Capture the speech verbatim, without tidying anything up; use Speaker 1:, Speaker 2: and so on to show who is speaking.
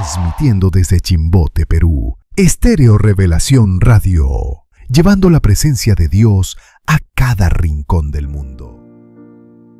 Speaker 1: Transmitiendo desde Chimbote, Perú, Estéreo Revelación Radio, llevando la presencia de Dios a cada rincón del mundo.